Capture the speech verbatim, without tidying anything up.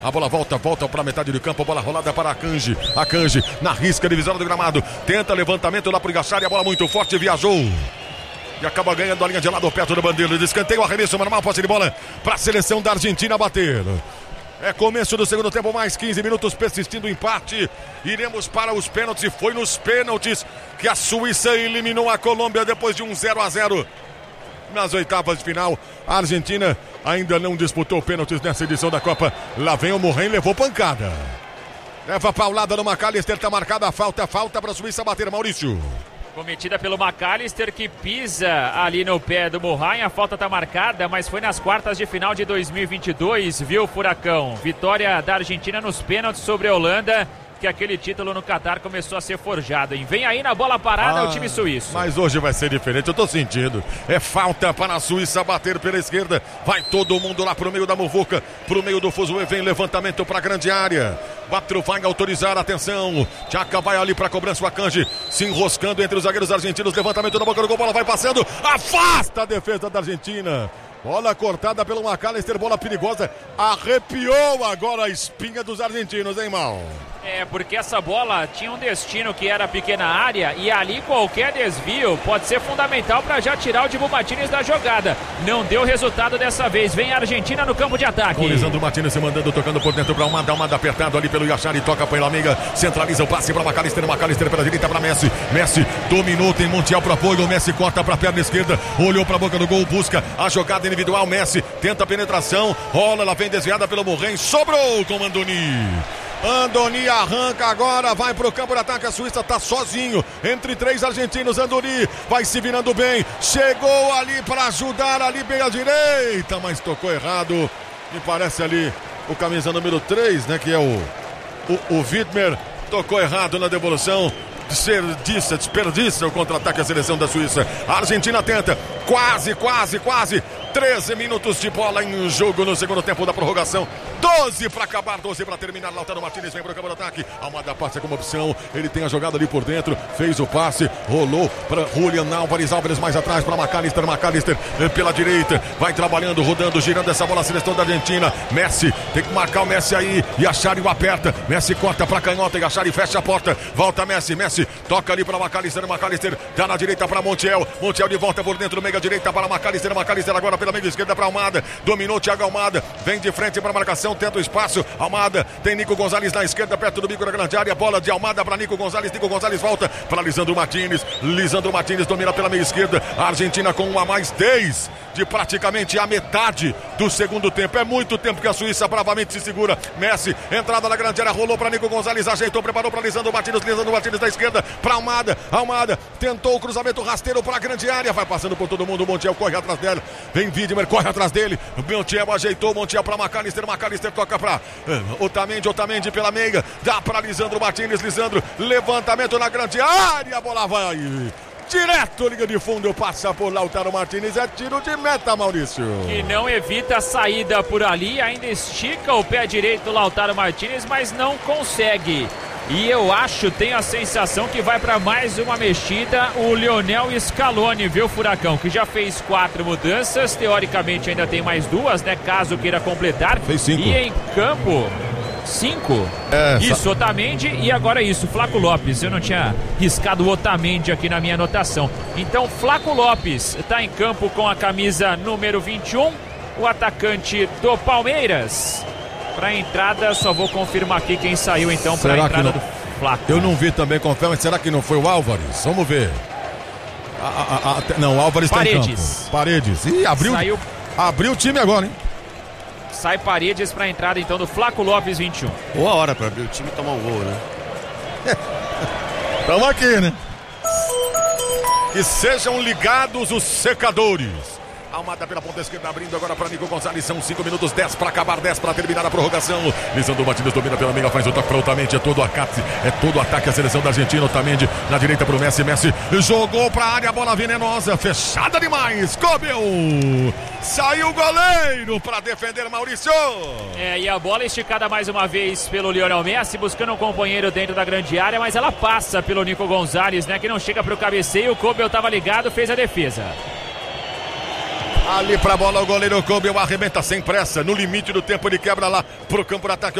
A bola volta, volta para a metade do campo, a bola rolada para a Akanji. Akanji na risca divisória do gramado. Tenta levantamento lá para o Gachari, a bola muito forte, viajou. E acaba ganhando a linha de lado perto do bandeira. Descanteio, arremesso normal, posse de bola para a seleção da Argentina bater. É começo do segundo tempo, mais quinze minutos persistindo o empate. Iremos para os pênaltis e foi nos pênaltis que a Suíça eliminou a Colômbia depois de um zero a zero. Nas oitavas de final, a Argentina ainda não disputou pênaltis nessa edição da Copa. Lá vem o Morren, levou pancada. Leva paulada no McAllister, tá marcada a falta. Falta para a Suíça bater, Maurício. Cometida pelo McAllister, que pisa ali no pé do Morren. A falta tá marcada, mas foi nas quartas de final de dois mil e vinte e dois, viu, Furacão? Vitória da Argentina nos pênaltis sobre a Holanda, que aquele título no Catar começou a ser forjado, hein? Vem aí na bola parada ah, o time suíço. Mas hoje vai ser diferente, eu tô sentindo. É falta para a Suíça bater pela esquerda. Vai todo mundo lá pro meio da muvuca, pro meio do fuzuê, vem levantamento pra grande área. Batru vai autorizar, atenção. Tchaka vai ali pra cobrança, o Akanji se enroscando entre os zagueiros argentinos. Levantamento na boca do gol, bola vai passando. Afasta a defesa da Argentina. Bola cortada pelo McAllister, bola perigosa. Arrepiou agora a espinha dos argentinos, hein, Mal? É, porque essa bola tinha um destino que era a pequena área e ali qualquer desvio pode ser fundamental para já tirar o Dibu Martínez da jogada. Não deu resultado dessa vez. Vem a Argentina no campo de ataque. O Lisandro Martínez se mandando, tocando por dentro para uma, dá uma apertado ali pelo Yachari, toca pela amiga, centraliza o passe para McAllister, McAllister pela direita para Messi. Messi dominou, tem Montiel para apoio, Messi corta para a perna esquerda, olhou para a boca do gol, busca a jogada individual, Messi tenta a penetração, rola, ela vem desviada pelo Morren, sobrou com Andoni. Andoni arranca agora, vai pro campo de ataque, a Suíça tá sozinho, entre três argentinos, Andoni vai se virando bem, chegou ali para ajudar ali bem à direita, mas tocou errado, me parece ali o camisa número três, né, que é o, o, o Widmer, tocou errado na devolução, desperdiça, desperdiça o contra-ataque a seleção da Suíça. A Argentina tenta, quase, quase, quase, treze minutos de bola em jogo no segundo tempo da prorrogação. doze para acabar, doze para terminar. Lautaro Martínez vem para o campo de ataque. Almada passa como opção. Ele tem a jogada ali por dentro. Fez o passe, rolou para Julian Álvares. Álvares mais atrás para McAllister. McAllister pela direita. Vai trabalhando, rodando, girando essa bola. A seleção da Argentina. Messi tem que marcar o Messi aí. E a Chari o aperta. Messi corta para canhota e a Chari fecha a porta. Volta Messi. Messi toca ali para McAllister. McAllister dá na direita para Montiel. Montiel de volta por dentro. Meia direita para McAllister. McAllister agora pela meia esquerda para Almada. Dominou Thiago Almada. Vem de frente para a marcação. Tenta o espaço, Almada, tem Nico Gonzalez na esquerda, perto do bico da grande área, bola de Almada para Nico Gonzalez, Nico Gonzalez volta para Lisandro Martínez, Lisandro Martínez domina pela meia esquerda, a Argentina com um a mais dez de praticamente a metade do segundo tempo, é muito tempo que a Suíça bravamente se segura, Messi, entrada na grande área, rolou para Nico Gonzalez, ajeitou, preparou para Lisandro Martínez, Lisandro Martínez da esquerda, para Almada, Almada, tentou o cruzamento rasteiro para a grande área, vai passando por todo mundo, o Montiel corre atrás dela, vem Widmer, corre atrás dele, Montiel ajeitou, Montiel para McAllister, McAllister toca para Otamendi, Otamendi pela meia, dá para Lisandro Martínez, Lisandro, levantamento na grande área, a bola vai direto, liga de fundo, passa por Lautaro Martínez, é tiro de meta, Maurício. Que não evita a saída por ali, ainda estica o pé direito do Lautaro Martínez, mas não consegue. E eu acho, tenho a sensação que vai para mais uma mexida o Lionel Scaloni, viu, Furacão? Que já fez quatro mudanças, teoricamente ainda tem mais duas, né? Caso queira completar. Fez cinco. E em campo, cinco? É, isso, sa... Otamendi e agora isso, Flaco Lopes. Eu não tinha riscado o Otamendi aqui na minha anotação. Então, Flaco Lopes está em campo com a camisa número vinte e um, o atacante do Palmeiras. Para entrada, só vou confirmar aqui quem saiu então para a entrada do Flaco. Eu não vi também, confirma, será que não foi o Álvares? Vamos ver. A, a, a, não, o Álvares está em campo. Paredes. Ih, abriu, Saiu... abriu o time agora, hein? Sai Paredes para a entrada então do Flaco Lopes vinte e um. Boa hora para abrir o time e tomar um gol, né? Estamos aqui, né? Que sejam ligados os secadores. Almada pela ponta esquerda, abrindo agora para Nico Gonzalez. São cinco minutos, dez para acabar, dez para terminar a prorrogação. Lisandro Martínez domina pela meia, faz o toque para Otamendi. É todo ataque, é todo ataque a seleção da Argentina. Otamendi na direita para o Messi. Messi jogou para a área, bola venenosa, fechada demais. Comeu! Saiu o goleiro para defender, Maurício. É, e a bola esticada mais uma vez pelo Lionel Messi, buscando um companheiro dentro da grande área, mas ela passa pelo Nico Gonzalez, né? Que não chega para o cabeceio. O Comeu estava ligado, fez a defesa. Ali pra bola o goleiro Kobe, arrebenta sem pressa, no limite do tempo de quebra lá pro campo de ataque.